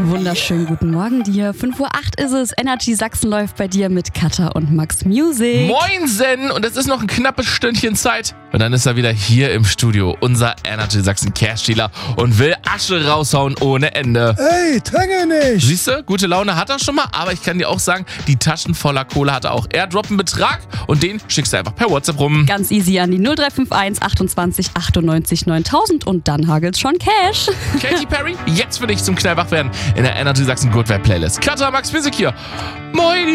Wunderschönen guten Morgen dir. 5:08 Uhr ist es. Energy Sachsen läuft bei dir mit Katha und Max Music. Moinsen! Und es ist noch ein knappes Stündchen Zeit. Und dann ist er wieder hier im Studio, unser Energy Sachsen Cash-Dealer, und will Asche raushauen ohne Ende. Ey, dränge nicht! Siehste, gute Laune hat er schon mal, aber ich kann dir auch sagen, die Taschen voller Kohle hat er auch. Er droppt einen Betrag und den schickst du einfach per WhatsApp rum. Ganz easy an die 0351 28 98 9000 und dann hagelt's schon Cash. Katy Perry, jetzt für dich zum Knallwach werden in der Energy Sachsen Good Vibe Playlist. Katha, Max Music hier. Moin!